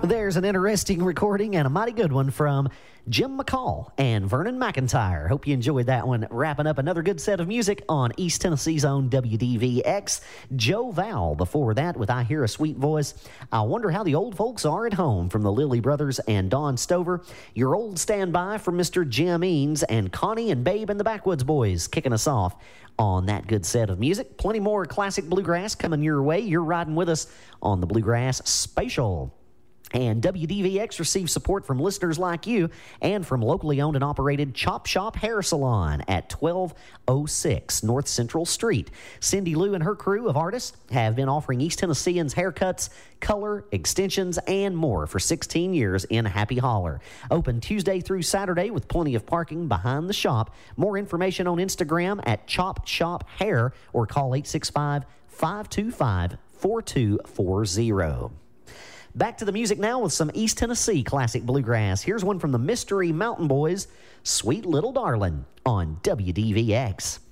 There's an interesting recording and a mighty good one from Jim McCall and Vernon McIntyre. Hope you enjoyed that one. Wrapping up another good set of music on East Tennessee's own WDVX. Joe Val before that with I Hear a Sweet Voice. I Wonder How the Old Folks Are at Home from the Lilly Brothers and Don Stover. Your Old Standby from Mr. Jim Eanes and Connie and Babe and the Backwoods Boys kicking us off on that good set of music. Plenty more classic bluegrass coming your way. You're riding with us on the Bluegrass Spatial. And WDVX receives support from listeners like you and from locally owned and operated Chop Shop Hair Salon at 1206 North Central Street. Cindy Lou and her crew of artists have been offering East Tennesseans haircuts, color, extensions, and more for 16 years in Happy Holler. Open Tuesday through Saturday with plenty of parking behind the shop. More information on Instagram at Chop Shop Hair or call 865-525-4240. Back to the music now with some East Tennessee classic bluegrass. Here's one from the Mystery Mountain Boys, Sweet Little Darling, on WDVX.